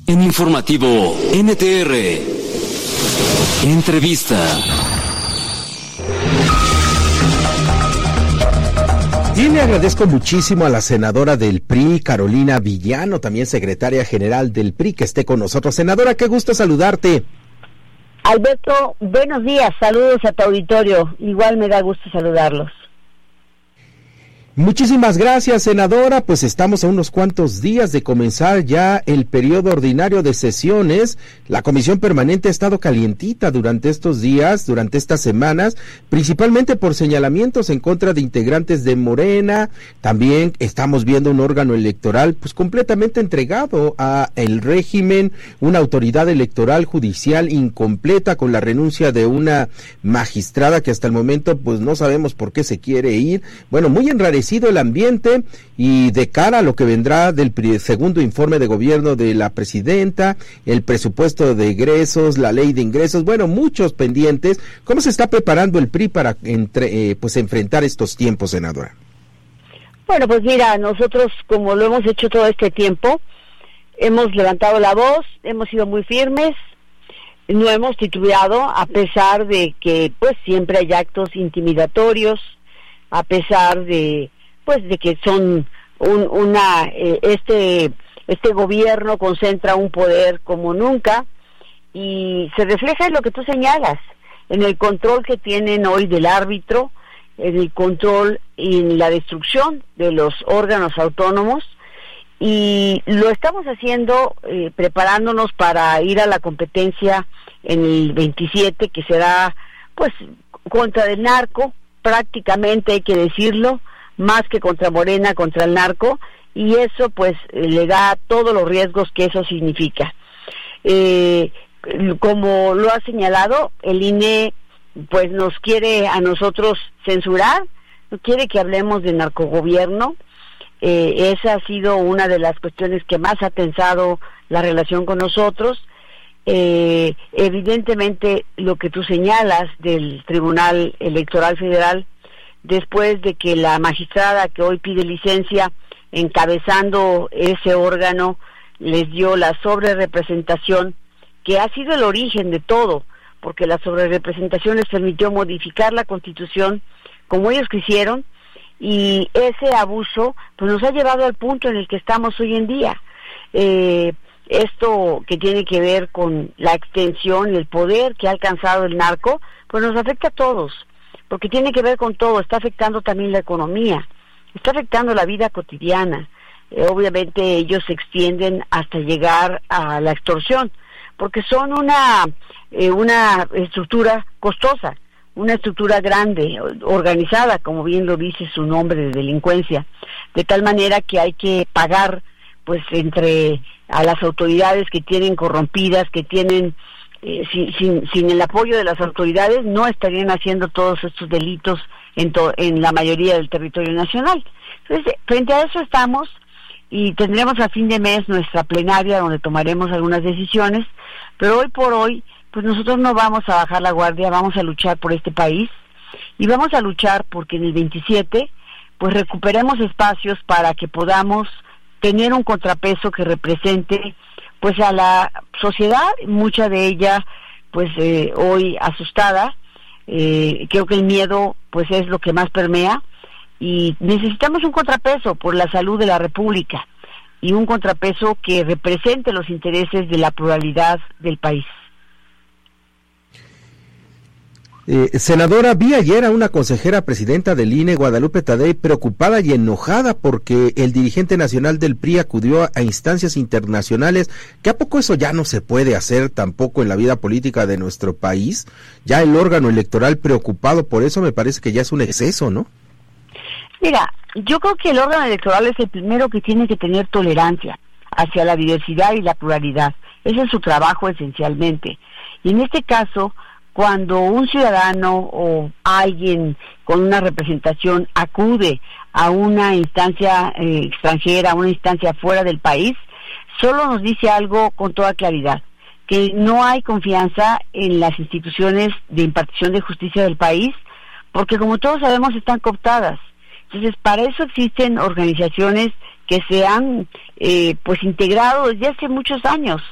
En Informativo NTR. Entrevista. Y le agradezco muchísimo a la senadora del PRI, Carolina Villano, también secretaria general del PRI, que esté con nosotros. Senadora, qué gusto saludarte. Alberto, buenos días, saludos a tu auditorio. Igual me da gusto saludarlos. Muchísimas gracias, senadora. Pues estamos a unos cuantos días de comenzar ya el periodo ordinario de sesiones. La comisión permanente ha estado calientita durante estos días, durante estas semanas, principalmente por señalamientos en contra de integrantes de Morena. También estamos viendo un órgano electoral pues completamente entregado a el régimen, una autoridad electoral judicial incompleta con la renuncia de una magistrada que hasta el momento pues no sabemos por qué se quiere ir. Bueno, muy enrarecido el ambiente y de cara a lo que vendrá del segundo informe de gobierno de la presidenta, el presupuesto de egresos, la ley de ingresos, bueno, muchos pendientes. ¿Cómo se está preparando el PRI para enfrentar estos tiempos, senadora? Bueno, pues mira, nosotros como lo hemos hecho todo este tiempo, hemos levantado la voz, hemos sido muy firmes, no hemos titubeado a pesar de que pues siempre hay actos intimidatorios, a pesar de que son este gobierno concentra un poder como nunca y se refleja en lo que tú señalas, en el control que tienen hoy del árbitro, en el control y en la destrucción de los órganos autónomos, y lo estamos haciendo preparándonos para ir a la competencia en el 27, que será pues contra el narco, prácticamente hay que decirlo, más que contra Morena, contra el narco, y eso pues le da todos los riesgos que eso significa. Como lo ha señalado, el INE pues nos quiere a nosotros censurar, no quiere que hablemos de narcogobierno. Esa ha sido una de las cuestiones que más ha tensado la relación con nosotros. Evidentemente lo que tú señalas del Tribunal Electoral Federal, después de que la magistrada que hoy pide licencia encabezando ese órgano les dio la sobrerepresentación, que ha sido el origen de todo, porque la sobrerepresentación les permitió modificar la Constitución como ellos quisieron, y ese abuso pues nos ha llevado al punto en el que estamos hoy en día. Esto que tiene que ver con la extensión y el poder que ha alcanzado el narco, pues nos afecta a todos, porque tiene que ver con todo, está afectando también la economía, está afectando la vida cotidiana. Obviamente ellos se extienden hasta llegar a la extorsión, porque son una estructura costosa, una estructura grande, organizada, como bien lo dice su nombre, de delincuencia, de tal manera que hay que pagar pues entre a las autoridades que tienen corrompidas, que tienen sin el apoyo de las autoridades no estarían haciendo todos estos delitos en la mayoría del territorio nacional. Entonces, frente a eso estamos, y tendremos a fin de mes nuestra plenaria donde tomaremos algunas decisiones, pero hoy por hoy pues nosotros no vamos a bajar la guardia, vamos a luchar por este país, y vamos a luchar porque en el 27 pues recuperemos espacios para que podamos tener un contrapeso que represente pues a la sociedad, mucha de ella pues hoy asustada. Creo que el miedo pues es lo que más permea, y necesitamos un contrapeso por la salud de la República, y un contrapeso que represente los intereses de la pluralidad del país. Senadora, vi ayer a una consejera presidenta del INE, Guadalupe Tadei, preocupada y enojada porque el dirigente nacional del PRI acudió a instancias internacionales. ¿Que a poco eso ya no se puede hacer tampoco en la vida política de nuestro país? Ya el órgano electoral preocupado por eso me parece que ya es un exceso, ¿no? Mira, yo creo que el órgano electoral es el primero que tiene que tener tolerancia hacia la diversidad y la pluralidad. Ese es su trabajo esencialmente. Y en este caso, cuando un ciudadano o alguien con una representación acude a una instancia extranjera, a una instancia fuera del país, solo nos dice algo con toda claridad, que no hay confianza en las instituciones de impartición de justicia del país, porque como todos sabemos están cooptadas. Entonces, para eso existen organizaciones que se han pues integrado desde hace muchos años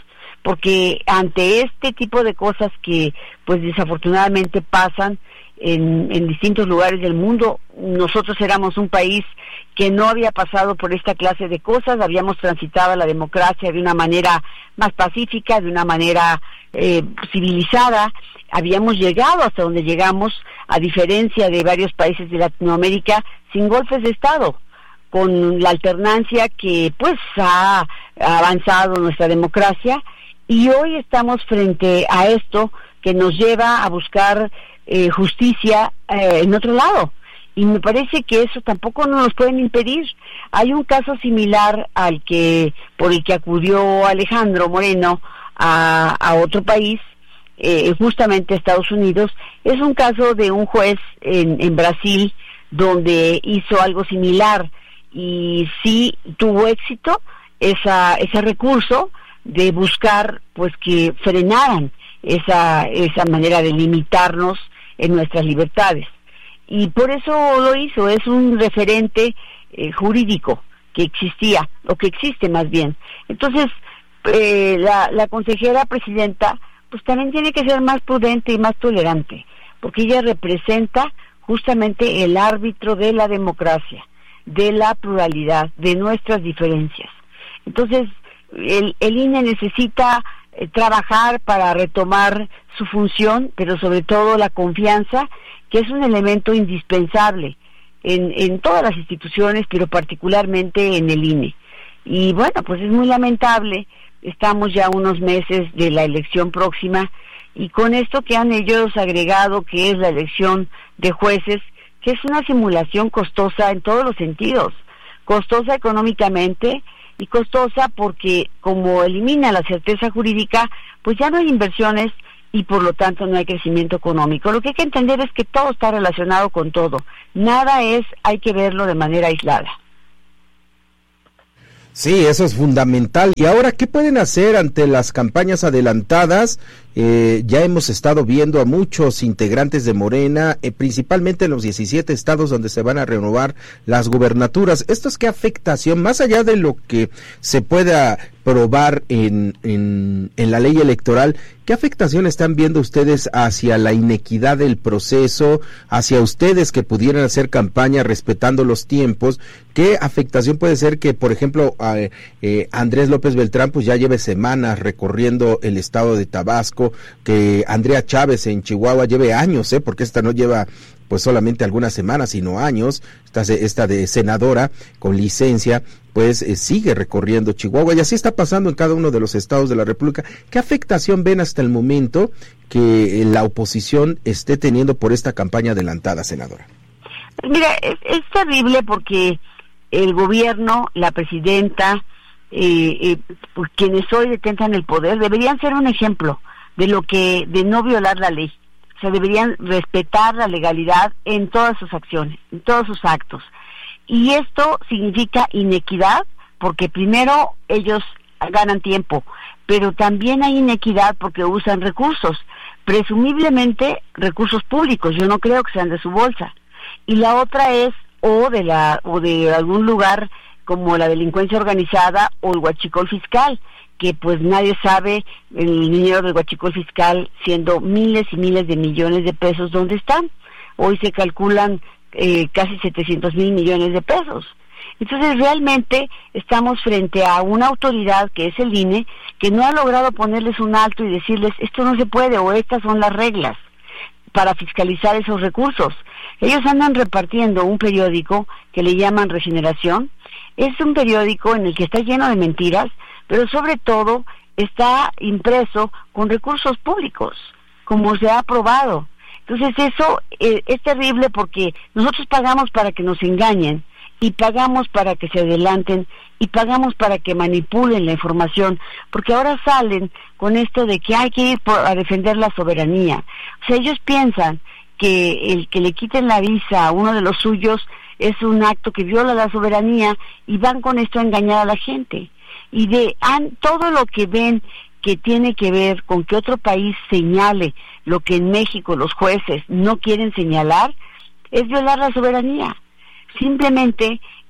porque ante este tipo de cosas que pues desafortunadamente pasan en distintos lugares del mundo, nosotros éramos un país que no había pasado por esta clase de cosas, habíamos transitado la democracia de una manera más pacífica, de una manera civilizada, habíamos llegado hasta donde llegamos, a diferencia de varios países de Latinoamérica, sin golpes de Estado, con la alternancia que pues ha avanzado nuestra democracia, y hoy estamos frente a esto que nos lleva a buscar justicia en otro lado, y me parece que eso tampoco nos pueden impedir. Hay un caso similar al que por el que acudió Alejandro Moreno a otro país, justamente Estados Unidos. Es un caso de un juez en Brasil donde hizo algo similar y sí tuvo éxito ese recurso de buscar pues que frenaran esa manera de limitarnos en nuestras libertades, y por eso lo hizo. Es un referente jurídico que existía, o que existe más bien. Entonces la consejera presidenta pues también tiene que ser más prudente y más tolerante, porque ella representa justamente el árbitro de la democracia, de la pluralidad, de nuestras diferencias. Entonces el INE necesita trabajar para retomar su función, pero sobre todo la confianza, que es un elemento indispensable en todas las instituciones, pero particularmente en el INE. Y bueno, pues es muy lamentable, estamos ya unos meses de la elección próxima, y con esto que han ellos agregado, que es la elección de jueces, que es una simulación costosa en todos los sentidos, costosa económicamente y costosa porque como elimina la certeza jurídica, pues ya no hay inversiones y por lo tanto no hay crecimiento económico. Lo que hay que entender es que todo está relacionado con todo, nada hay que verlo de manera aislada. Sí, eso es fundamental. Y ahora, ¿qué pueden hacer ante las campañas adelantadas? Ya hemos estado viendo a muchos integrantes de Morena, principalmente en los 17 estados donde se van a renovar las gubernaturas. ¿Esto es qué afectación, más allá de lo que se pueda probar en la ley electoral, qué afectación están viendo ustedes hacia la inequidad del proceso, hacia ustedes que pudieran hacer campaña respetando los tiempos? ¿Qué afectación puede ser que, por ejemplo, Andrés López Beltrán pues ya lleve semanas recorriendo el estado de Tabasco, que Andrea Chávez en Chihuahua lleve años, porque esta no lleva pues solamente algunas semanas, sino años, esta de senadora con licencia, pues sigue recorriendo Chihuahua, y así está pasando en cada uno de los estados de la República? ¿Qué afectación ven hasta el momento que la oposición esté teniendo por esta campaña adelantada, senadora? Mira, es terrible porque el gobierno, la presidenta, pues quienes hoy detentan el poder, deberían ser un ejemplo de no violar la ley. O sea, deberían respetar la legalidad en todas sus acciones, en todos sus actos. Y esto significa inequidad, porque primero ellos ganan tiempo, pero también hay inequidad porque usan recursos, presumiblemente recursos públicos, yo no creo que sean de su bolsa. Y la otra es o de algún lugar como la delincuencia organizada o el huachicol fiscal, que pues nadie sabe el dinero del huachicol fiscal, siendo miles y miles de millones de pesos, ¿dónde están? Hoy se calculan casi 700,000 millones de pesos. Entonces realmente estamos frente a una autoridad que es el INE, que no ha logrado ponerles un alto y decirles esto no se puede o estas son las reglas para fiscalizar esos recursos. Ellos andan repartiendo un periódico que le llaman Regeneración. Es un periódico en el que está lleno de mentiras, pero sobre todo está impreso con recursos públicos, como se ha aprobado. Entonces eso es terrible porque nosotros pagamos para que nos engañen, y pagamos para que se adelanten, y pagamos para que manipulen la información, porque ahora salen con esto de que hay que ir a defender la soberanía. O sea, ellos piensan que el que le quiten la visa a uno de los suyos es un acto que viola la soberanía, y van con esto a engañar a la gente. Y todo lo que ven que tiene que ver con que otro país señale lo que en México los jueces no quieren señalar, es violar la soberanía. Simplemente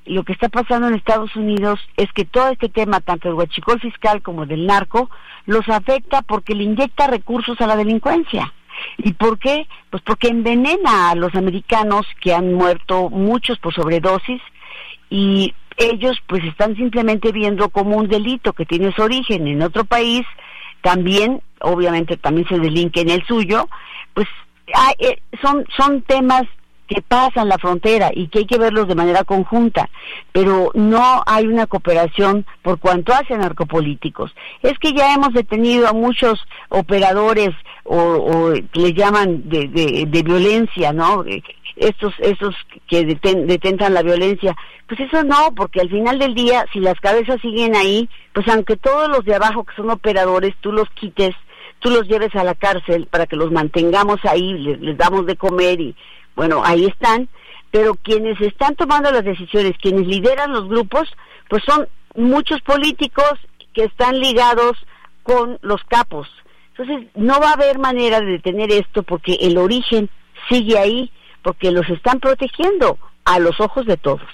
lo que está pasando en Estados Unidos es que todo este tema, tanto del huachicol fiscal como del narco, los afecta porque le inyecta recursos a la delincuencia. ¿Y por qué? Pues porque envenena a los americanos, que han muerto muchos por sobredosis, y ellos pues están simplemente viendo como un delito que tiene su origen en otro país, también, obviamente también se delinque en el suyo, pues son temas que pasan la frontera y que hay que verlos de manera conjunta, pero no hay una cooperación por cuanto hace narcopolíticos. Es que ya hemos detenido a muchos operadores o les llaman de violencia, ¿no? Estos que detentan la violencia. Pues eso no, porque al final del día, si las cabezas siguen ahí, pues aunque todos los de abajo que son operadores, tú los quites, tú los lleves a la cárcel para que los mantengamos ahí, les damos de comer y bueno, ahí están, pero quienes están tomando las decisiones, quienes lideran los grupos, pues son muchos políticos que están ligados con los capos. Entonces, no va a haber manera de detener esto porque el origen sigue ahí, porque los están protegiendo a los ojos de todos.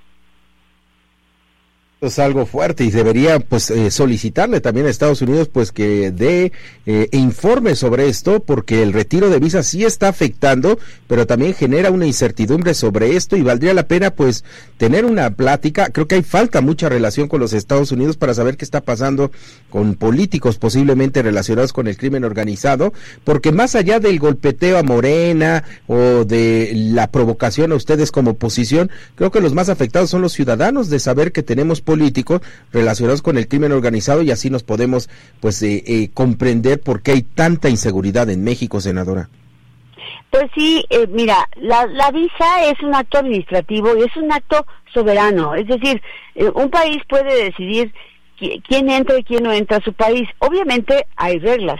Es algo fuerte y debería pues solicitarle también a Estados Unidos pues que dé informe sobre esto, porque el retiro de visas sí está afectando, pero también genera una incertidumbre sobre esto y valdría la pena pues tener una plática. Creo que hay falta mucha relación con los Estados Unidos para saber qué está pasando con políticos posiblemente relacionados con el crimen organizado, porque más allá del golpeteo a Morena o de la provocación a ustedes como oposición, creo que los más afectados son los ciudadanos de saber que tenemos políticos relacionados con el crimen organizado y así nos podemos pues comprender por qué hay tanta inseguridad en México, senadora. Pues sí, mira, la visa es un acto administrativo y es un acto soberano, es decir, un país puede decidir quién entra y quién no entra a su país. Obviamente hay reglas,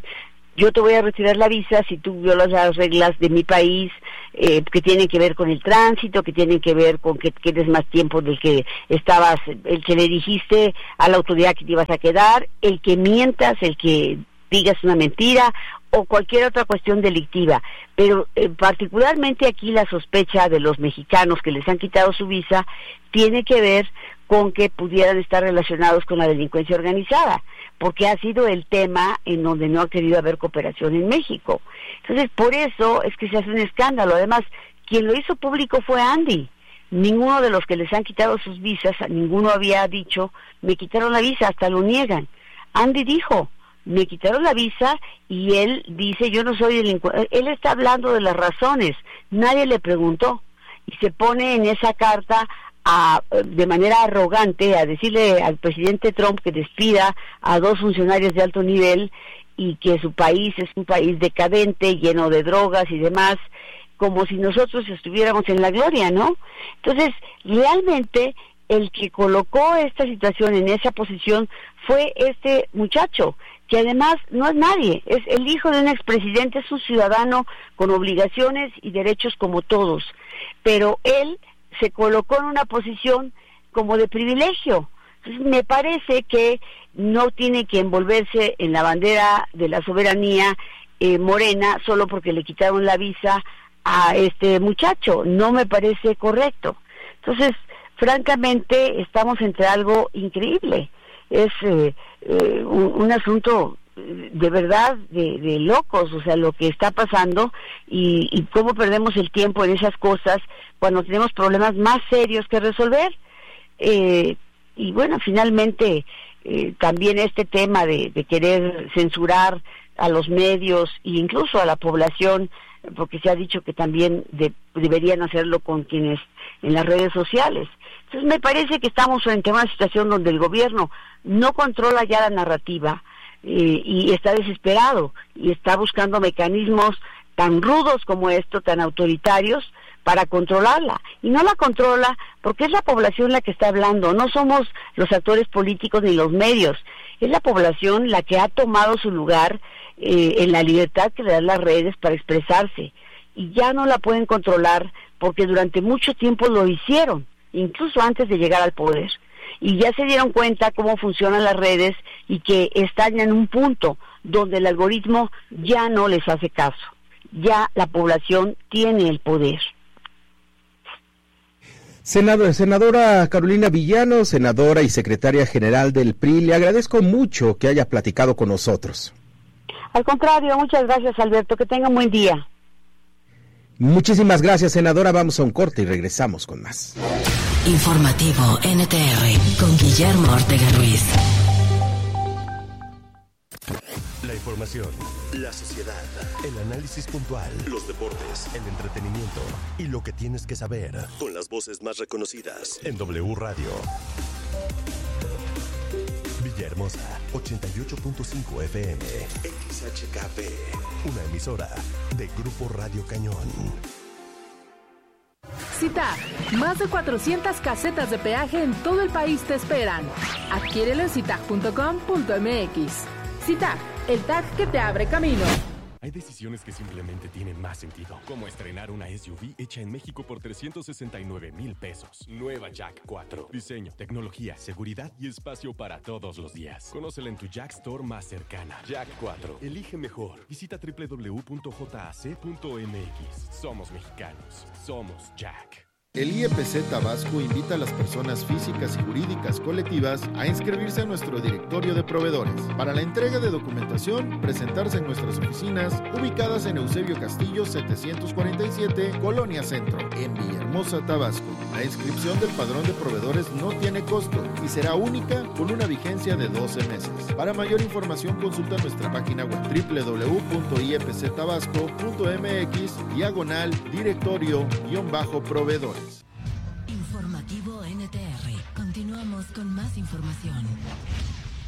yo te voy a retirar la visa si tú violas las reglas de mi país, que tienen que ver con el tránsito, que tienen que ver con que quedes más tiempo del que estabas, el que le dijiste a la autoridad que te ibas a quedar, el que mientas, el que digas una mentira o cualquier otra cuestión delictiva. Pero particularmente aquí la sospecha de los mexicanos que les han quitado su visa tiene que ver con que pudieran estar relacionados con la delincuencia organizada, porque ha sido el tema en donde no ha querido haber cooperación en México. Entonces, por eso es que se hace un escándalo. Además, quien lo hizo público fue Andy. Ninguno de los que les han quitado sus visas, ninguno había dicho, me quitaron la visa, hasta lo niegan. Andy dijo, me quitaron la visa, y él dice, yo no soy delincuente. Él está hablando de las razones, nadie le preguntó, y se pone en esa carta de manera arrogante a decirle al presidente Trump que despida a 2 funcionarios de alto nivel y que su país es un país decadente, lleno de drogas y demás, como si nosotros estuviéramos en la gloria, ¿no? Entonces, realmente el que colocó esta situación en esa posición fue este muchacho, que además no es nadie, es el hijo de un expresidente, es un ciudadano con obligaciones y derechos como todos, pero él se colocó en una posición como de privilegio. Entonces, me parece que no tiene que envolverse en la bandera de la soberanía morena solo porque le quitaron la visa a este muchacho. No me parece correcto. Entonces, francamente, estamos entre algo increíble. Es un asunto de verdad de locos, o sea, lo que está pasando y cómo perdemos el tiempo en esas cosas cuando tenemos problemas más serios que resolver. Y bueno, finalmente también este tema de querer censurar a los medios e incluso a la población, porque se ha dicho que también deberían hacerlo con quienes en las redes sociales. Entonces me parece que estamos frente a una situación donde el gobierno no controla ya la narrativa, y está desesperado y está buscando mecanismos tan rudos como esto, tan autoritarios, para controlarla, y no la controla porque es la población la que está hablando, no somos los actores políticos ni los medios, es la población la que ha tomado su lugar en la libertad que le dan las redes para expresarse, y ya no la pueden controlar porque durante mucho tiempo lo hicieron, incluso antes de llegar al poder. Y ya se dieron cuenta cómo funcionan las redes y que están en un punto donde el algoritmo ya no les hace caso. Ya la población tiene el poder. Senadora Carolina Villano, senadora y secretaria general del PRI, le agradezco mucho que haya platicado con nosotros. Al contrario, muchas gracias, Alberto, que tenga un buen día. Muchísimas gracias, senadora. Vamos a un corte y regresamos con más. Informativo NTR con Guillermo Ortega Ruiz. La información, la sociedad, el análisis puntual, los deportes, el entretenimiento y lo que tienes que saber con las voces más reconocidas en W Radio. Villahermosa, 88.5 FM, XHKP, una emisora de Grupo Radio Cañón. CITAG, más de 400 casetas de peaje en todo el país te esperan. Adquiérelo en citag.com.mx. CITAG, el tag que te abre camino. Hay decisiones que simplemente tienen más sentido, como estrenar una SUV hecha en México por 369,000 pesos. Nueva Jack 4. Diseño, tecnología, seguridad y espacio para todos los días. Conócela en tu Jack Store más cercana. Jack 4. Elige mejor. Visita www.jac.mx. Somos mexicanos. Somos Jack. El IEPC Tabasco invita a las personas físicas y jurídicas colectivas a inscribirse en nuestro directorio de proveedores. Para la entrega de documentación, presentarse en nuestras oficinas ubicadas en Eusebio Castillo 747, Colonia Centro, en Villahermosa, Tabasco. La inscripción del padrón de proveedores no tiene costo y será única con una vigencia de 12 meses. Para mayor información consulta nuestra página web www.iepctabasco.mx/directorio-proveedores. Informativo NTR. Continuamos con más información.